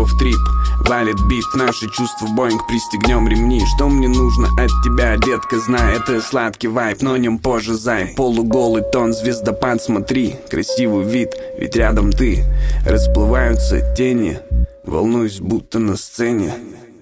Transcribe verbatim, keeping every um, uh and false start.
в трип. Валит бит, наши чувства Боинг, пристегнем ремни. Что мне нужно от тебя, детка, знай, это сладкий вайб, но о нем позже, зай. Полуголый тон, звездопад, смотри, красивый вид, ведь рядом ты. Расплываются тени, волнуюсь, будто на сцене.